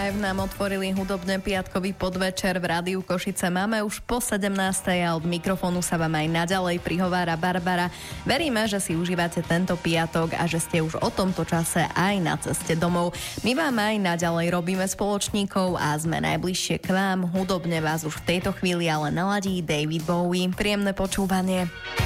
Drive nám otvorili hudobne piatkový podvečer v Rádiu Košice. Máme už po 17. a od mikrofónu sa vám aj naďalej prihovára Barbara. Veríme, že si užívate tento piatok a že ste už o tomto čase aj na ceste domov. My vám aj naďalej robíme spoločníkov a sme najbližšie k vám. Hudobne vás už v tejto chvíli ale naladí David Bowie. Príjemné počúvanie.